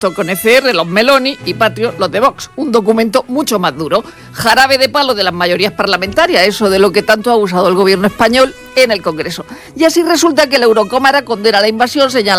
con ECR, los Meloni, y Patrio, los de Vox. Un documento mucho más duro. Jarabe de palo de las mayorías parlamentarias, eso de lo que tanto ha usado el gobierno español en el Congreso. Y así resulta que la Eurocámara condena la invasión, señala